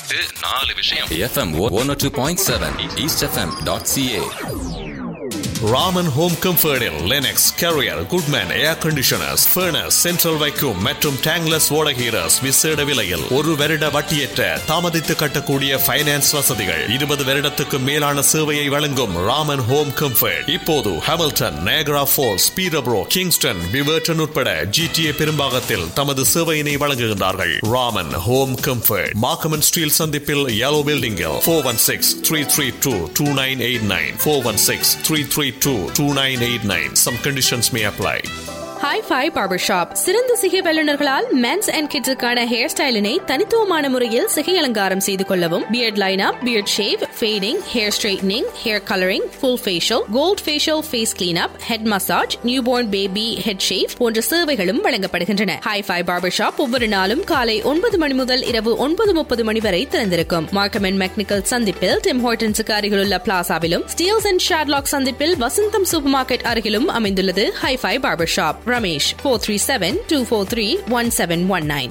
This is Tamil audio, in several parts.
8 விஷயம். FM 102.7 eastfm.ca. Raman home கம்ஃபர்டில் Linux, carrier, Goodman ஏர் கண்டிஷனர்ஸ், ஃபர்னஸ், சென்ட்ரல் வைக்யூம் மற்றும் டேங்லஸ் ஓடகீரஸ் விசேட விலையில் 1 வருட வட்டியற்ற தாமதித்து கட்டக்கூடிய ஃபைனான்ஸ் வசதிகள். 20 வருடத்துக்கு மேலான சேவையை வழங்கும் ராமன் ஹோம் கம்ஃபர்ட் இப்போது ஹாமில்டன், நயாகரா ஃபால்ஸ், பீரப்ரோ, கிங்ஸ்டன், விவர்டன் உட்பட GTA பெரும்பாகத்தில் தமது சேவையினை வழங்குகின்றார்கள். ராமன் ஹோம் கம்ஃபர்ட் மார்க்கம் ஸ்டீல் சந்திப்பில் yellow building-இல் 416-332-2989 416-332-2989. Some conditions may apply. Hi-Fi Barbershop. சிறந்த சிகை வல்லுநர்களால் மென்ஸ் அண்ட் கிட்ஸுக்கான ஹேர் ஸ்டைலினை தனித்துவமான முறையில் சிகை அலங்காரம் செய்து கொள்ளவும், beard lineup, beard shave, fading, hair straightening, hair colouring, full facial, gold facial, face cleanup, head massage, newborn baby head shave போன்ற சேவைகளும் வழங்கப்படுகின்றன. Hi-Fi Barbershop ஒவ்வொரு நாளும் காலை 9 மணி முதல் இரவு 9:30 மணி வரை திறந்திருக்கும். மார்க்கம் அண்ட் மெக்னிக்கல் சந்திப்பில் டிம் ஹார்டன்ஸுக்கு அருகிலுள்ள பிளாசாவிலும், ஸ்டீல்ஸ் அண்ட் ஷாட்லாக் சந்திப்பில் வசந்தம் சூப்பர் மார்க்கெட் அருகிலும் அமைந்துள்ளது Hi-Fi Barbershop. Ramesh 437-243-1719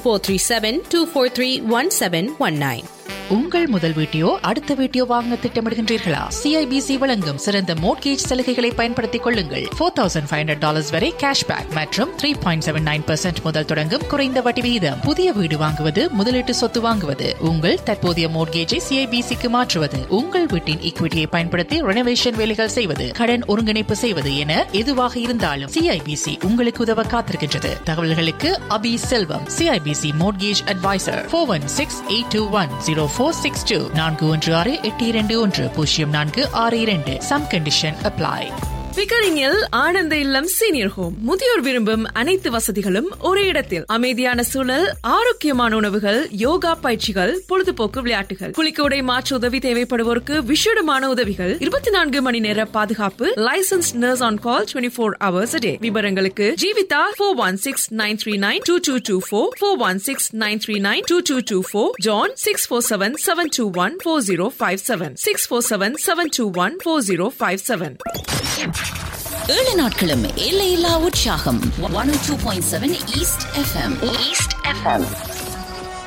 437-243-1719. உங்கள் முதல் வீட்டையோ அடுத்த வீட்டையோ வாங்க திட்டமிடுகின்றீர்களா? CIBC வழங்கும் சிறந்த மோட்கேஜ் சலுகைகளை பயன்படுத்திக் கொள்ளுங்கள். $4,500 வரை கேஷ்பேக் மற்றும் 3.79% முதல் தொடங்கும் குறைந்த வட்டி விகிதம். புதிய வீடு வாங்குவது, முதலீட்டு சொத்து வாங்குவது, உங்கள் தற்போதைய மோட்கேஜை CIBCக்கு மாற்றுவது, உங்கள் வீட்டின் ஈக்விட்டியை பயன்படுத்தி ரெனோவேஷன் வேலைகள் செய்வது, கடன் ஒருங்கிணைப்பு செய்வது என எதுவாக இருந்தாலும் CIBC உங்களுக்கு உதவ காத்திருக்கின்றது. தகவல்களுக்கு அபி செல்வம், CIBC mortgage advisor 416-821-0462 416-821-0462. Some condition apply. பிகரிங்கில் ஆனந்த இல்லம் சீனியர் ஹோம். முதியோர் விரும்பும் அனைத்து வசதிகளும் ஒரே இடத்தில். அமைதியான சூழல், ஆரோக்கியமான உணவுகள், யோகா பயிற்சிகள், பொழுதுபோக்கு விளையாட்டுகள், குளிக்க உடை மாற்று உதவி தேவைப்படுவோருக்கு விசேடமான உதவிகள், 24 மணி நேர பாதுகாப்பு, licence nurse on call 24 hours a day. விவரங்களுக்கு ஜீவிதா 416-939-2224 416-939-2224 ஜான் 647-721-4057 647-721-4057. 7 நாட்களும் எல்லையில்லா உற்சாகம். 102.7 ஈஸ்ட் FM.